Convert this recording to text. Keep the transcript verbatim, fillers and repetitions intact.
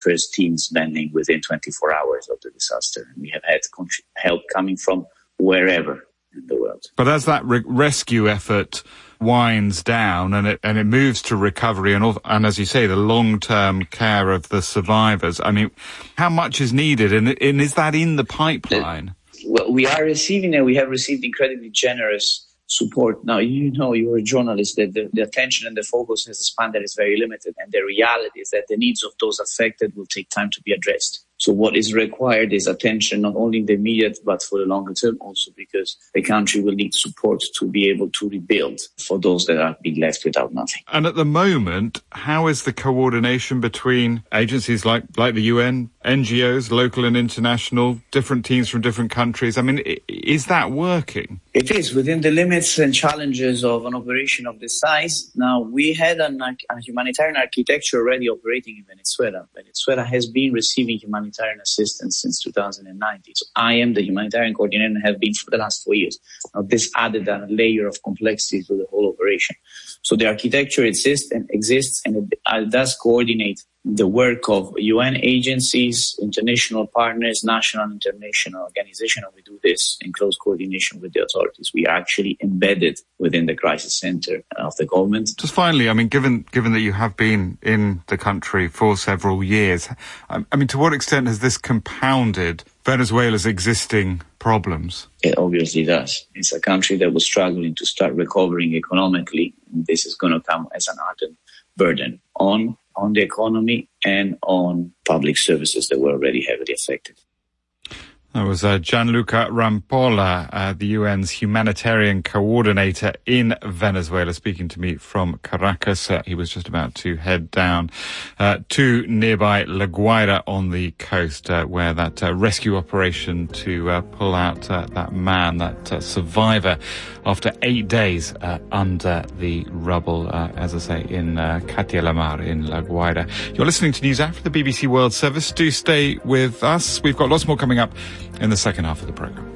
first teams landing within twenty-four hours of the disaster. And we have had help coming from wherever in the world. But as that re- rescue effort winds down and it and it moves to recovery and, all, and as you say, the long-term care of the survivors, I mean, how much is needed? And, and is that in the pipeline? Well, we are receiving and we have received incredibly generous support. Now, you know, you're a journalist, that the, the attention and the focus has a span that is very limited. And the reality is that the needs of those affected will take time to be addressed. So what is required is attention, not only in the immediate, but for the longer term also, because the country will need support to be able to rebuild for those that are being left without nothing. And at the moment, how is the coordination between agencies like, like the U N, N G Os, local and international, different teams from different countries? I mean, is that working? It is within the limits and challenges of an operation of this size. Now, we had an, a humanitarian architecture already operating in Venezuela. Venezuela has been receiving humanitarian assistance since two thousand nineteen. So I am the humanitarian coordinator and have been for the last four years. Now, this added a layer of complexity to the whole operation. So the architecture exists and exists and it uh, does coordinate the work of U N agencies, international partners, national and international organizations, and we do this in close coordination with the authorities. We are actually embedded within the crisis center of the government. Just finally, I mean, given given that you have been in the country for several years, I, I mean, to what extent has this compounded Venezuela's existing problems? It obviously does. It's a country that was struggling to start recovering economically. And this is going to come as an added burden on on the economy and on public services that were already heavily affected. That was uh, Gianluca Rampolla, uh, the U N's humanitarian coordinator in Venezuela, speaking to me from Caracas. Uh, he was just about to head down uh, to nearby La Guaira on the coast, uh, where that uh, rescue operation to uh, pull out uh, that man, that uh, survivor, after eight days uh, under the rubble, uh, as I say, in uh, Catia la Mar in La Guaira. You're listening to News Hour for the B B C World Service. Do stay with us. We've got lots more coming up in the second half of the programme.